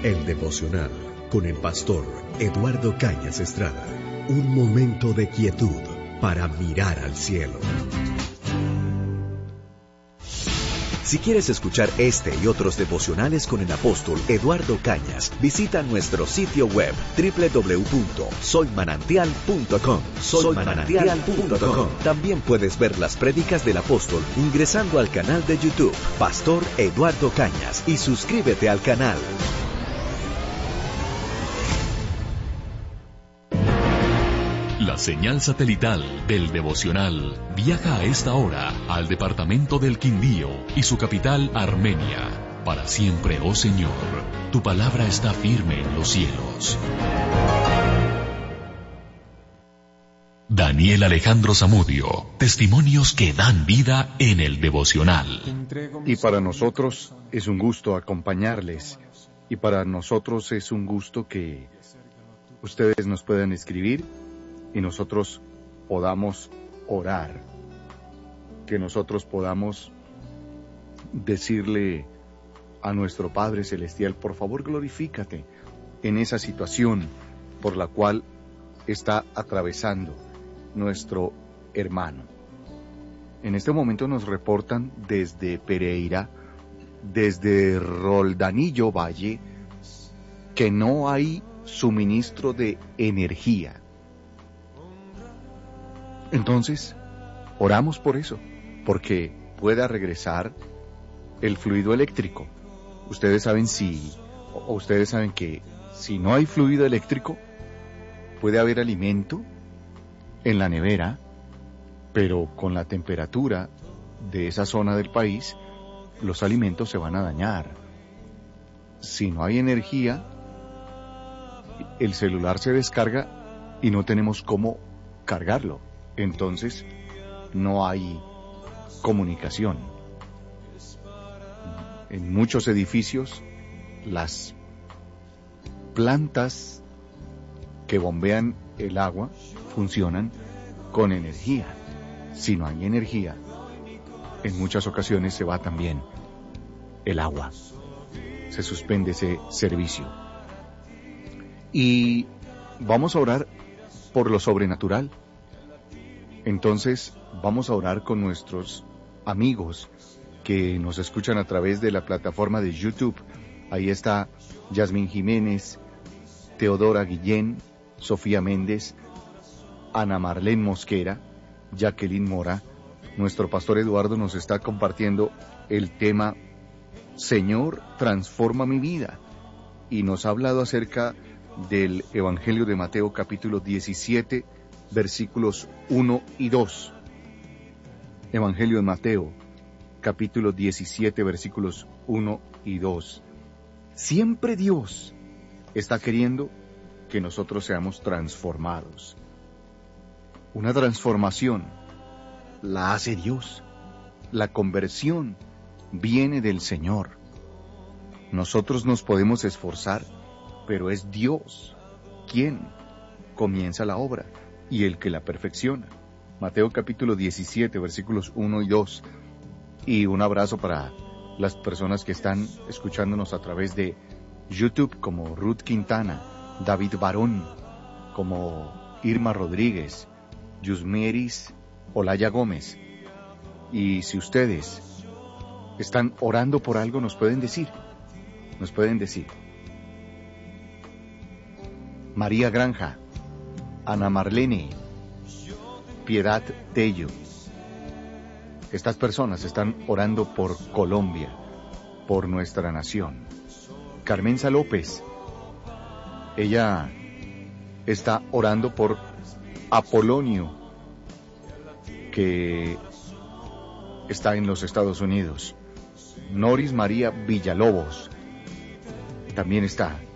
El devocional con el pastor Eduardo Cañas Estrada. Un momento de quietud para mirar al cielo. Si quieres escuchar este y otros devocionales con el apóstol Eduardo Cañas, visita nuestro sitio web www.soymanantial.com. Soymanantial.com. También puedes ver las prédicas del apóstol ingresando al canal de YouTube Pastor Eduardo Cañas y suscríbete al canal. La señal satelital del devocional viaja a esta hora al departamento del Quindío y su capital Armenia. Para siempre, oh Señor, tu palabra está firme en los cielos. Daniel Alejandro Zamudio, testimonios que dan vida en el devocional. Y para nosotros es un gusto acompañarles, y para nosotros es un gusto que ustedes nos puedan escribir y nosotros podamos orar, que nosotros podamos decirle a nuestro Padre Celestial, por favor glorifícate en esa situación por la cual está atravesando nuestro hermano. En este momento nos reportan desde Pereira, desde Roldanillo Valle, que no hay suministro de energía. Entonces, oramos por eso, porque pueda regresar el fluido eléctrico. Ustedes saben que si no hay fluido eléctrico, puede haber alimento en la nevera, pero con la temperatura de esa zona del país, los alimentos se van a dañar. Si no hay energía, el celular se descarga y no tenemos cómo cargarlo. Entonces, no hay comunicación. En muchos edificios, las plantas que bombean el agua funcionan con energía. Si no hay energía, en muchas ocasiones se va también el agua. Se suspende ese servicio. Y vamos a orar por lo sobrenatural. Entonces, vamos a orar con nuestros amigos que nos escuchan a través de la plataforma de YouTube. Ahí está Yasmín Jiménez, Teodora Guillén, Sofía Méndez, Ana Marlene Mosquera, Jacqueline Mora. Nuestro pastor Eduardo nos está compartiendo el tema Señor, transforma mi vida. Y nos ha hablado acerca del Evangelio de Mateo capítulo 17, versículos 1 y 2. Evangelio de Mateo, capítulo 17, versículos 1 y 2. Siempre Dios está queriendo que nosotros seamos transformados. Una transformación la hace Dios. La conversión viene del Señor. Nosotros nos podemos esforzar, pero es Dios quien comienza la obra y el que la perfecciona. Mateo capítulo 17, versículos 1 y 2. Y un abrazo para las personas que están escuchándonos a través de YouTube, como Ruth Quintana, David Barón, como Irma Rodríguez, Yusmeris Olaya Gómez. Y si ustedes están orando por algo, nos pueden decir. María Granja, Ana Marlene, Piedad Tello. Estas personas están orando por Colombia, por nuestra nación. Carmenza López, ella está orando por Apolonio, que está en los Estados Unidos. Noris María Villalobos también está